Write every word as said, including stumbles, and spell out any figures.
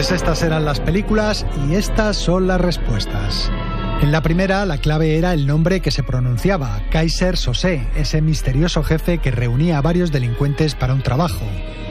Pues estas eran las películas y estas son las respuestas. En la primera, la clave era el nombre que se pronunciaba, Keyser Söze, ese misterioso jefe que reunía a varios delincuentes para un trabajo.